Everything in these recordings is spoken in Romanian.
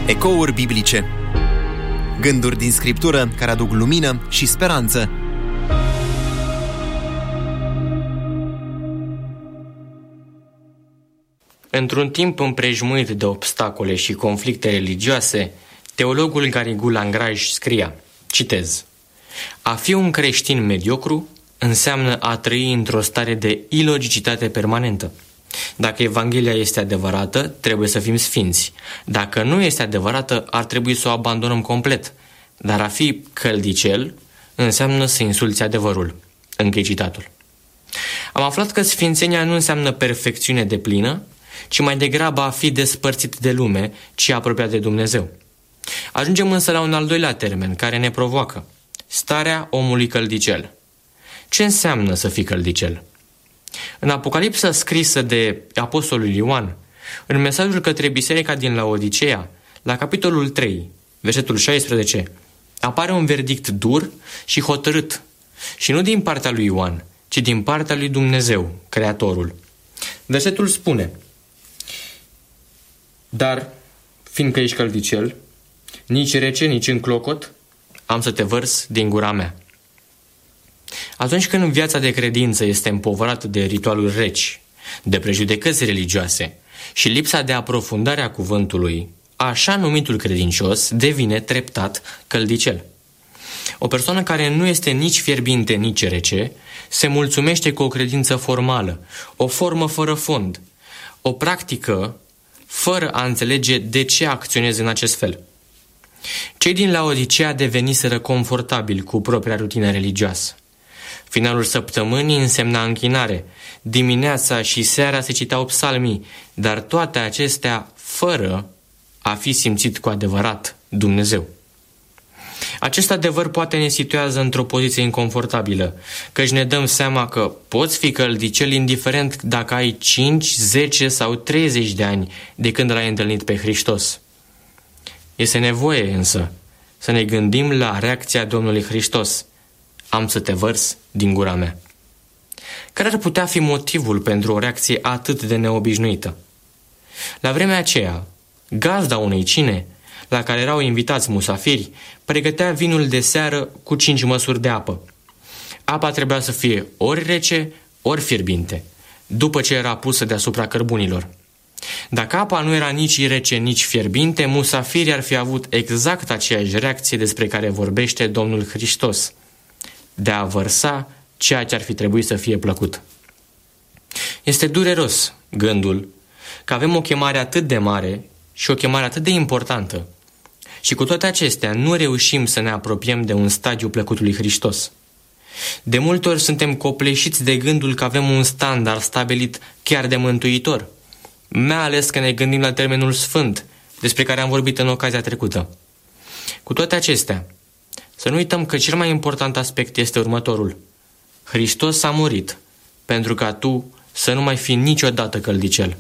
Ecouri biblice. Gânduri din Scriptură care aduc lumină și speranță. Într-un timp împrejmuit de obstacole și conflicte religioase, teologul Garrigou Langraj scria, citez: "A fi un creștin mediocru înseamnă a trăi într-o stare de ilogicitate permanentă. Dacă Evanghelia este adevărată, trebuie să fim sfinți. Dacă nu este adevărată, ar trebui să o abandonăm complet. Dar a fi căldicel înseamnă să insulți adevărul." Închei citatul. Am aflat că sfințenia nu înseamnă perfecțiune deplină, ci mai degrabă a fi despărțit de lume, ci apropiat de Dumnezeu. Ajungem însă la un al doilea termen care ne provoacă: starea omului căldicel. Ce înseamnă să fii căldicel? În Apocalipsa scrisă de apostolul Ioan, în mesajul către biserica din Laodiceea, la capitolul 3, versetul 16, apare un verdict dur și hotărât, și nu din partea lui Ioan, ci din partea lui Dumnezeu, Creatorul. Versetul spune: "Dar, fiindcă ești căldicel, nici rece, nici în clocot, am să te vărs din gura mea." Atunci când viața de credință este împovărată de ritualuri reci, de prejudecăți religioase și lipsa de aprofundare a cuvântului, așa numitul credincios devine treptat căldicel. O persoană care nu este nici fierbinte, nici rece, se mulțumește cu o credință formală, o formă fără fond, o practică fără a înțelege de ce acționeze în acest fel. Cei din Laodicea deveniseră confortabili cu propria rutină religioasă. Finalul săptămânii însemna închinare, dimineața și seara se citau psalmii, dar toate acestea fără a fi simțit cu adevărat Dumnezeu. Acest adevăr poate ne situează într-o poziție inconfortabilă, căci ne dăm seama că poți fi căldicel indiferent dacă ai 5, 10 sau 30 de ani de când l-ai întâlnit pe Hristos. Este nevoie însă să ne gândim la reacția Domnului Hristos: "Am să te vărs din gura mea." Care ar putea fi motivul pentru o reacție atât de neobișnuită? La vremea aceea, gazda unei cine, la care erau invitați musafiri, pregătea vinul de seară cu 5 măsuri de apă. Apa trebuia să fie ori rece, ori fierbinte, după ce era pusă deasupra cărbunilor. Dacă apa nu era nici rece, nici fierbinte, musafirii ar fi avut exact aceeași reacție despre care vorbește Domnul Hristos: de a vărsa ceea ce ar fi trebuit să fie plăcut. Este dureros gândul că avem o chemare atât de mare și o chemare atât de importantă și cu toate acestea nu reușim să ne apropiem de un stadiu plăcut lui Hristos. De multe ori suntem copleșiți de gândul că avem un standard stabilit chiar de Mântuitor, mai ales că ne gândim la termenul sfânt, despre care am vorbit în ocazia trecută. Cu toate acestea, să nu uităm că cel mai important aspect este următorul: Hristos a murit pentru ca tu să nu mai fii niciodată căldicel.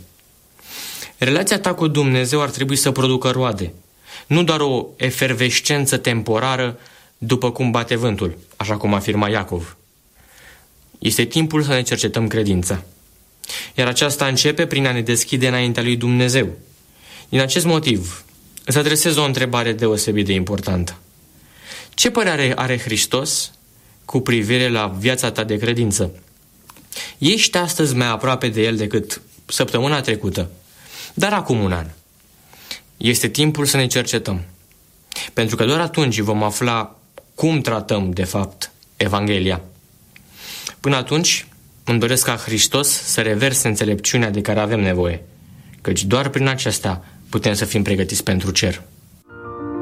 Relația ta cu Dumnezeu ar trebui să producă roade, nu doar o efervescență temporară după cum bate vântul, așa cum afirma Iacov. Este timpul să ne cercetăm credința, iar aceasta începe prin a ne deschide înaintea lui Dumnezeu. Din acest motiv, îți adresez o întrebare deosebit de importantă. Ce părere are Hristos cu privire la viața ta de credință? Ești astăzi mai aproape de El decât săptămâna trecută, dar acum un an? Este timpul să ne cercetăm, pentru că doar atunci vom afla cum tratăm, de fapt, Evanghelia. Până atunci, îmi doresc ca Hristos să reverse înțelepciunea de care avem nevoie, căci doar prin aceasta putem să fim pregătiți pentru cer.